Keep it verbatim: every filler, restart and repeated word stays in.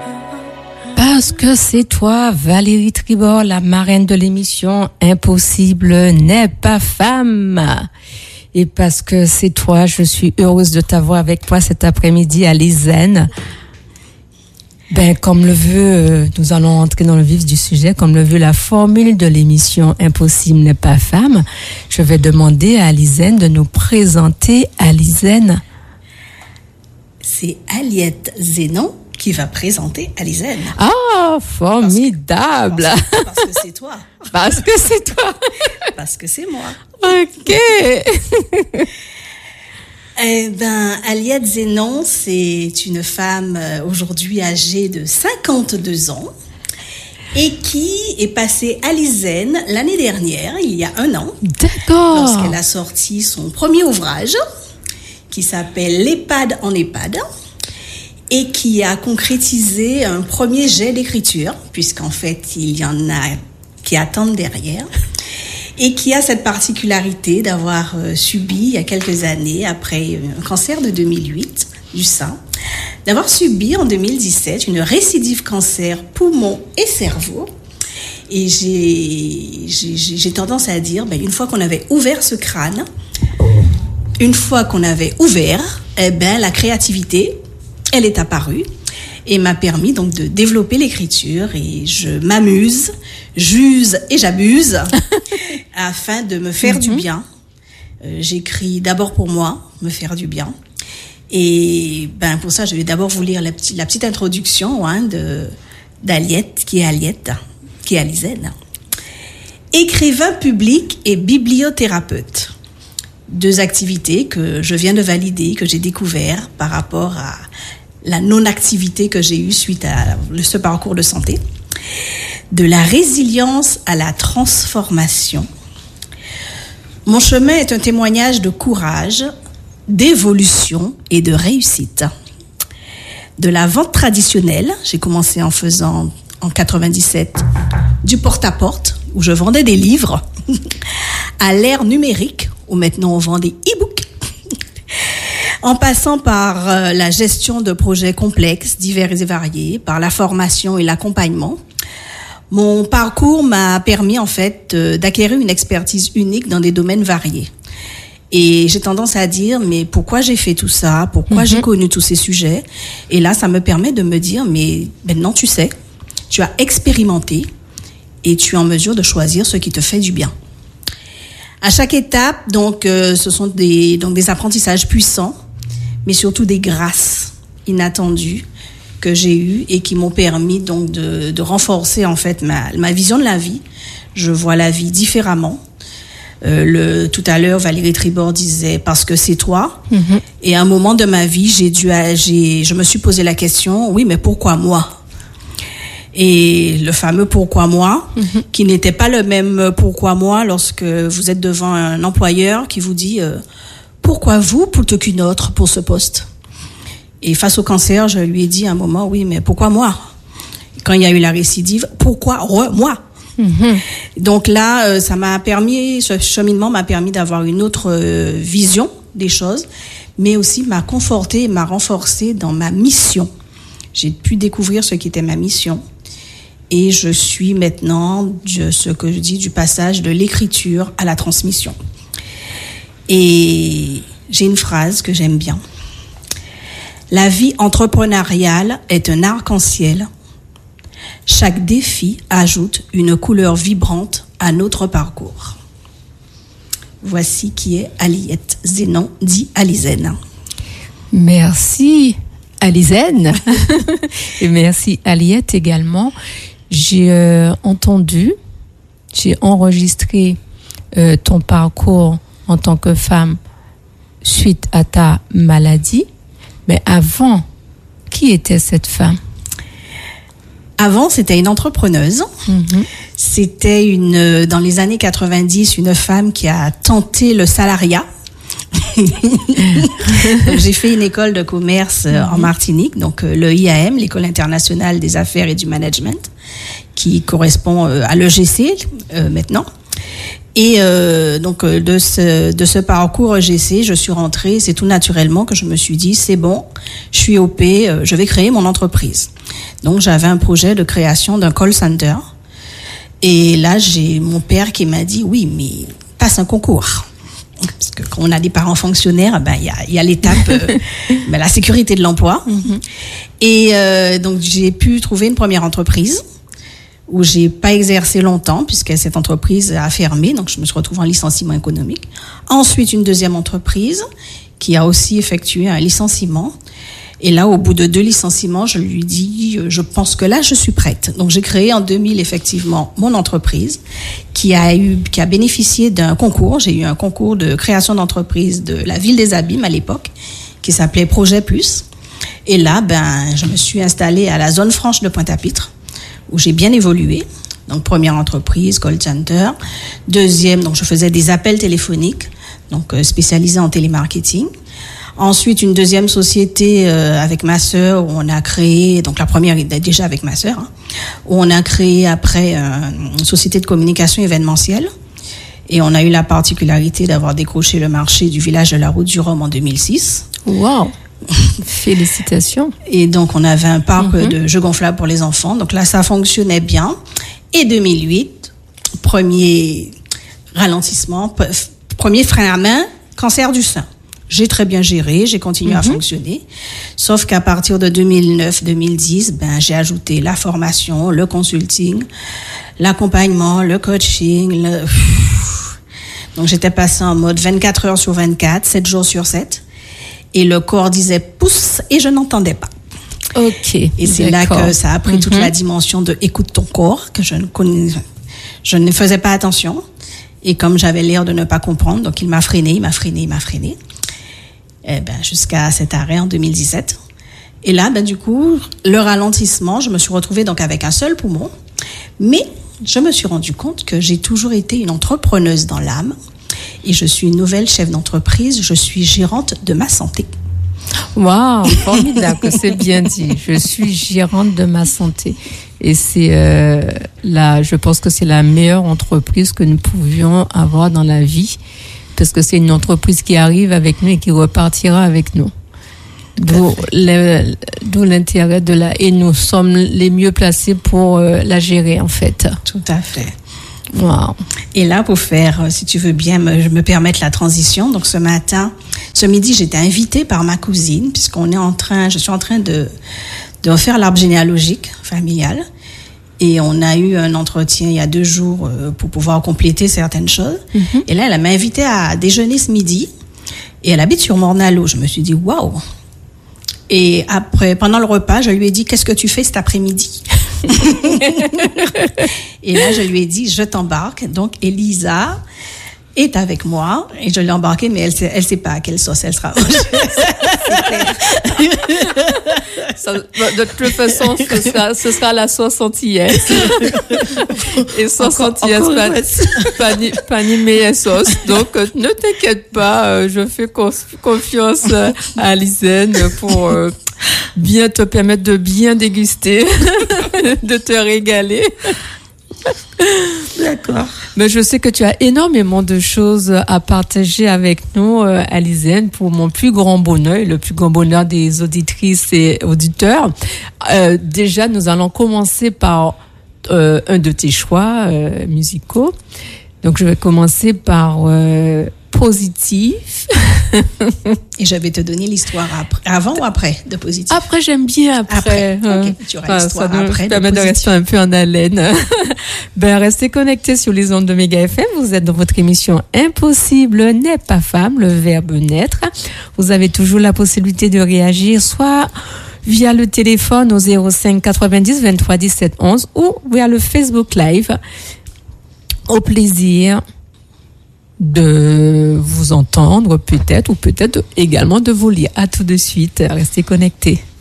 Parce que c'est toi, Valérie Tribord, la marraine de l'émission Impossible n'est pas femme. Et parce que c'est toi, je suis heureuse de t'avoir avec toi cet après-midi à l'Isen. Ben, comme le veut, nous allons entrer dans le vif du sujet, comme le veut la formule de l'émission Impossible n'est pas femme. Je vais demander à Alizène de nous présenter Alizène. C'est Aliette Zénon qui va présenter Alizène. Ah, formidable! Parce que, parce que c'est toi. Parce que c'est toi. Parce que c'est moi. Ok. Eh ben, Aliette Zénon, c'est une femme aujourd'hui âgée de cinquante-deux ans et qui est passée à l'Isen l'année dernière, il y a un an. D'accord. Lorsqu'elle a sorti son premier ouvrage qui s'appelle L'EHPAD en EHPAD et qui a concrétisé un premier jet d'écriture, puisqu'en fait, il y en a qui attendent derrière. Et qui a cette particularité d'avoir euh, subi, il y a quelques années, après un cancer de deux mille huit du sein, d'avoir subi en deux mille dix-sept une récidive cancer poumon et cerveau. Et j'ai, j'ai, j'ai tendance à dire, ben, une fois qu'on avait ouvert ce crâne, une fois qu'on avait ouvert, eh ben, la créativité, elle est apparue. Et m'a permis donc de développer l'écriture et je m'amuse, j'use et j'abuse afin de me faire mm-hmm. du bien. Euh, j'écris d'abord pour moi, me faire du bien. Et ben pour ça, je vais d'abord vous lire la, petite, la petite introduction hein, de, d'Aliette, qui est Aliette, qui est Alizène. Écrivain public et bibliothérapeute. Deux activités que je viens de valider, que j'ai découvert par rapport à la non-activité que j'ai eue suite à ce parcours de santé. De la résilience à la transformation. Mon chemin est un témoignage de courage, d'évolution et de réussite. De la vente traditionnelle, j'ai commencé en faisant en quatre-vingt-dix-sept du porte-à-porte, où je vendais des livres, à l'ère numérique, où maintenant on vend des e-books, en passant par euh, la gestion de projets complexes, divers et variés, par la formation et l'accompagnement. Mon parcours m'a permis en fait euh, d'acquérir une expertise unique dans des domaines variés. Et j'ai tendance à dire, mais pourquoi j'ai fait tout ça? Pourquoi mm-hmm. j'ai connu tous ces sujets? Et là, ça me permet de me dire, mais maintenant tu sais, tu as expérimenté et tu es en mesure de choisir ce qui te fait du bien. À chaque étape, donc, euh, ce sont des, donc des apprentissages puissants, mais surtout des grâces inattendues que j'ai eues et qui m'ont permis donc de, de renforcer en fait ma, ma vision de la vie. Je vois la vie différemment. Euh, le, tout à l'heure, Valérie Tribord disait parce que c'est toi. Mm-hmm. Et à un moment de ma vie, j'ai dû, j'ai, je me suis posé la question, oui, mais pourquoi moi? Et le fameux pourquoi moi, mm-hmm. qui n'était pas le même pourquoi moi lorsque vous êtes devant un employeur qui vous dit euh, pourquoi vous plutôt qu'une autre pour ce poste? Et face au cancer, je lui ai dit à un moment, oui, mais pourquoi moi? Quand il y a eu la récidive, pourquoi re, moi? Mm-hmm. Donc là, euh, ça m'a permis, ce cheminement m'a permis d'avoir une autre euh, vision des choses, mais aussi m'a conforté, m'a renforcé dans ma mission. J'ai pu découvrir ce qui était ma mission. Et je suis maintenant, de ce que je dis, du passage de l'écriture à la transmission. Et j'ai une phrase que j'aime bien. La vie entrepreneuriale est un arc-en-ciel. Chaque défi ajoute une couleur vibrante à notre parcours. Voici qui est Aliette Zénon, dit Alizène. Merci Alizène. Et merci Aliette également. J'ai euh, entendu, j'ai enregistré euh, ton parcours en tant que femme suite à ta maladie. Mais avant, qui était cette femme? Avant, c'était une entrepreneuse. Mm-hmm. C'était une, dans les années quatre-vingt-dix, une femme qui a tenté le salariat. J'ai fait une école de commerce mm-hmm. en Martinique, donc le I A M, l'École internationale des affaires et du management, qui correspond à l'E G C euh, maintenant. Et euh, donc de ce de ce parcours E G C, je suis rentrée, c'est tout naturellement que je me suis dit c'est bon, je suis O P, euh, je vais créer mon entreprise. Donc j'avais un projet de création d'un call center. Et là, j'ai mon père qui m'a dit oui, mais passe un concours. Parce que quand on a des parents fonctionnaires, ben il y a il y a l'étape euh, ben, la sécurité de l'emploi. Mm-hmm. Et euh, donc j'ai pu trouver une première entreprise où j'ai pas exercé longtemps puisque cette entreprise a fermé, donc je me suis retrouvée en licenciement économique. Ensuite, une deuxième entreprise qui a aussi effectué un licenciement. Et là, au bout de deux licenciements, je lui dis, je pense que là, je suis prête. Donc, j'ai créé en deux mille effectivement mon entreprise qui a eu, qui a bénéficié d'un concours. J'ai eu un concours de création d'entreprise de la Ville des Abîmes à l'époque, qui s'appelait Projet Plus. Et là, ben, je me suis installée à la zone franche de Pointe-à-Pitre, où j'ai bien évolué. Donc, première entreprise, call center. Deuxième, donc, je faisais des appels téléphoniques, donc, euh, spécialisés en télémarketing. Ensuite, une deuxième société euh, avec ma sœur où on a créé, donc la première est déjà avec ma sœur, hein, où on a créé après euh, une société de communication événementielle. Et on a eu la particularité d'avoir décroché le marché du village de la Route du Rhum en deux mille six. Wow! Félicitations! Et donc, on avait un parc Mm-hmm. de jeux gonflables pour les enfants. Donc là, ça fonctionnait bien. Et deux mille huit, premier ralentissement, p- premier frein à main, cancer du sein. J'ai très bien géré, j'ai continué mm-hmm. à fonctionner. Sauf qu'à partir de deux mille neuf deux mille dix, ben, j'ai ajouté la formation, le consulting, l'accompagnement, le coaching. Le... Donc, j'étais passée en mode vingt-quatre heures sur vingt-quatre, sept jours sur sept. Et le corps disait pousse et je n'entendais pas. Ok. Et c'est d'accord. là que ça a pris mm-hmm. toute la dimension de écoute ton corps, que je ne connais, je ne faisais pas attention. Et comme j'avais l'air de ne pas comprendre, donc il m'a freiné, il m'a freiné, il m'a freiné. Eh ben, jusqu'à cet arrêt en deux mille dix-sept. Et là, ben, du coup, le ralentissement, je me suis retrouvée donc avec un seul poumon. Mais je me suis rendu compte que j'ai toujours été une entrepreneuse dans l'âme. Et je suis une nouvelle chef d'entreprise. Je suis gérante de ma santé. Waouh, formidable, que c'est bien dit. Je suis gérante de ma santé. Et c'est euh, la, je pense que c'est la meilleure entreprise que nous pouvions avoir dans la vie. Parce que c'est une entreprise qui arrive avec nous et qui repartira avec nous. D'où, le, d'où l'intérêt de la... Et nous sommes les mieux placés pour euh, la gérer, en fait. Tout à fait. Wow. Et là, pour faire, si tu veux bien me, me permettre la transition, donc ce matin, ce midi, j'étais invitée par ma cousine, puisqu'on est en train, je suis en train de, de refaire l'arbre généalogique familial. Et on a eu un entretien il y a deux jours euh, pour pouvoir compléter certaines choses. Mm-hmm. Et là, elle m'a invitée à déjeuner ce midi. Et elle habite sur Morne-à-l'Eau. Je me suis dit, waouh! Et après, pendant le repas, je lui ai dit, qu'est-ce que tu fais cet après-midi? Et là, je lui ai dit, je t'embarque. Donc, Elisa est avec moi. Et je l'ai embarquée, mais elle sait, elle sait pas à quelle sauce elle sera. Ça, de toute façon, ce sera, ce sera la sauce antillaise. Et sauce antillaise, pas, pas, ni, pas ni meilleure sauce. Donc, euh, ne t'inquiète pas, euh, je fais confiance à Lisanne pour euh, bien te permettre de bien déguster, de te régaler. D'accord. Mais je sais que tu as énormément de choses à partager avec nous, euh, Alizane, pour mon plus grand bonheur et le plus grand bonheur des auditrices et auditeurs. Euh, déjà, nous allons commencer par euh, un de tes choix euh, musicaux. Donc, je vais commencer par euh, Positif. Et je vais te donner l'histoire après, avant ou après de Positif? Après, j'aime bien après. Après, euh, ok, tu auras l'histoire ça après. Ça permet de, de rester un peu en haleine. Ben, restez connectés sur les ondes de Méga F M. Vous êtes dans votre émission Impossible n'est pas femme, le verbe naître. Vous avez toujours la possibilité de réagir, soit via le téléphone au zéro cinq quatre-vingt-dix vingt-trois dix-sept onze ou via le Facebook Live. Au plaisir de vous entendre peut-être ou peut-être également de vous lire. À tout de suite. Restez connectés.